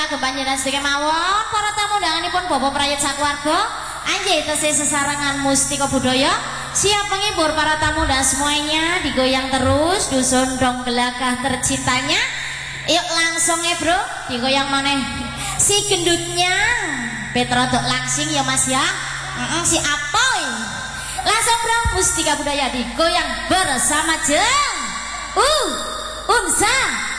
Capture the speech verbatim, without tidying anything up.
kagem panjenengan sedaya mawon para tamu undanganipun Bapak Prayit sakeluarga anjay tesih sesarengan mustika budaya siap menghibur para tamu dan semuanya digoyang terus dusun dong gelagah tercintanya. Yuk langsung ya bro digoyang maneh si gendutnya Petrotok langsing ya mas ya. Mm -mm, si apoy langsung bro mustika budaya digoyang bersama jeng uh unsa